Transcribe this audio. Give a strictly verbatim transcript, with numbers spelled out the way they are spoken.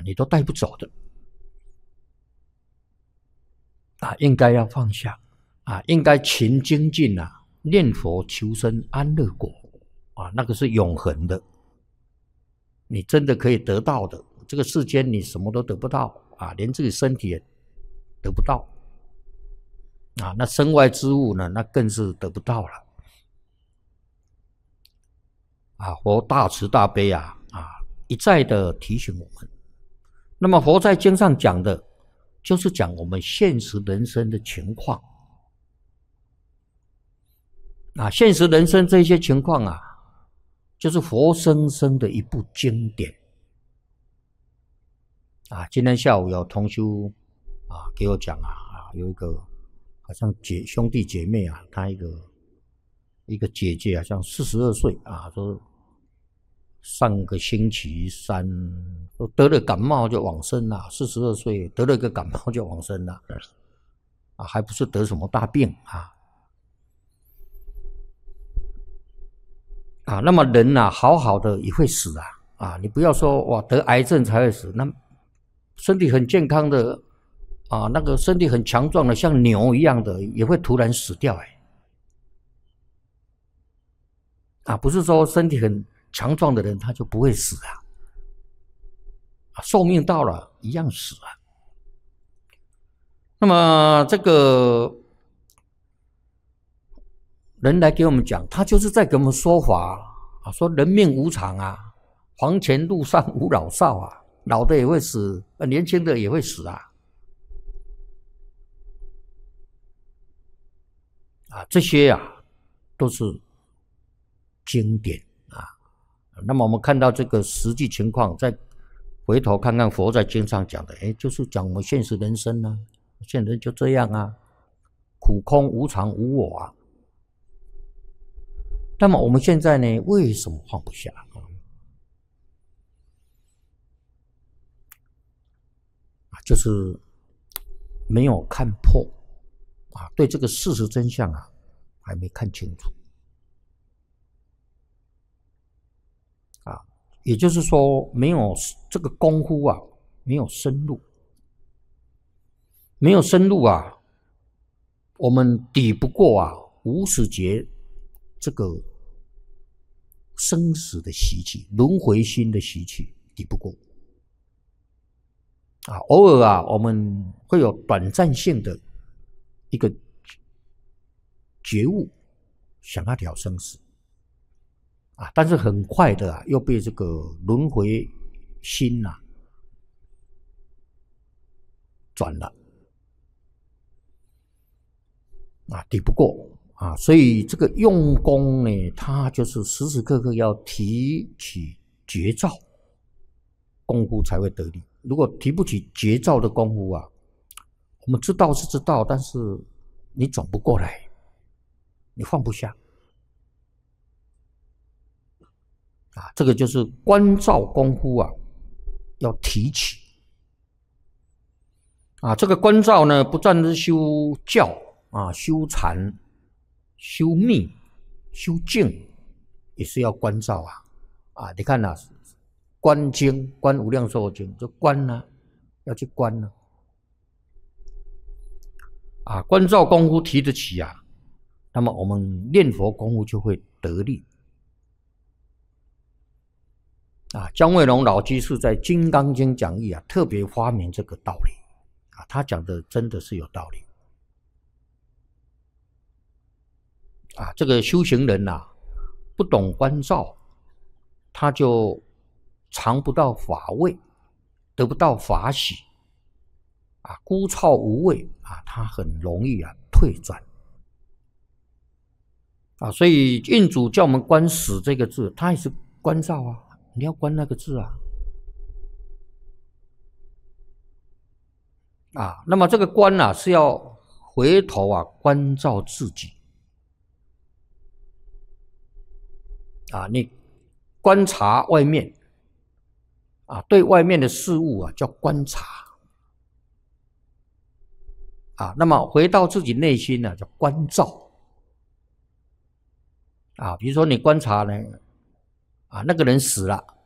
你都带不走的啊，应该要放下啊，应该勤精进啊，念佛求生安乐果啊，那个是永恒的，你真的可以得到的。这个世间你什么都得不到啊，连自己身体也得不到啊，那身外之物呢，那更是得不到了啊。佛大慈大悲啊啊，一再的提醒我们。那么佛在经上讲的，就是讲我们现实人生的情况啊，现实人生这些情况啊，就是活生生的一部经典啊。今天下午有同修啊给我讲啊啊，有一个好像姐兄弟姐妹啊，他一个一个姐姐好像四十二岁啊，说上个星期三得了感冒就往生了，四十二岁得了个感冒就往生了啊，还不是得什么大病啊啊。那么人啊，好好的也会死啊啊！你不要说哇得癌症才会死，那身体很健康的啊，那个身体很强壮的像牛一样的也会突然死掉哎啊！不是说身体很强壮的人他就不会死啊，啊寿命到了一样死啊。那么这个人来给我们讲，他就是在给我们说法啊，说人命无常啊，黄泉路上无老少啊，老的也会死，年轻的也会死啊。啊，这些啊都是经典啊。那么我们看到这个实际情况，再回头看看佛在经上讲的，哎，就是讲我们现实人生啊，现在就这样啊，苦空无常无我啊。那么我们现在呢，为什么放不下？啊，就是没有看破啊，对这个事实真相啊，还没看清楚啊。也就是说，没有这个功夫啊，没有深入，没有深入啊，我们抵不过啊无始劫这个生死的习气，轮回心的习气，抵不过啊。偶尔啊，我们会有短暂性的一个觉悟，想要了生死啊，但是很快的啊，又被这个轮回心啊转了啊，抵不过啊，所以这个用功呢，它就是时时刻刻要提起觉照，功夫才会得力。如果提不起觉照的功夫啊，我们知道是知道，但是你转不过来，你放不下啊。这个就是观照功夫啊，要提起啊。这个观照呢，不但是修教啊，修禅、修密、修静，也是要观照啊啊！你看啊，观经、观无量寿经，就观啊，要去观啊啊！观照功夫提得起啊，那么我们念佛功夫就会得力啊。姜惠龙老居士在《金刚经》讲义啊，特别发明这个道理啊，他讲的真的是有道理。啊，这个修行人啊，不懂观照，他就尝不到法味，得不到法喜，啊，枯燥无味啊，他很容易啊退转啊。所以印主叫我们观死这个字，他也是观照啊，你要观那个字啊。啊，那么这个观啊，是要回头啊关照自己。啊，你观察外面啊，对外面的事物啊叫观察啊，那么回到自己内心呢、啊、叫观照啊。比如说你观察呢啊，那个人死了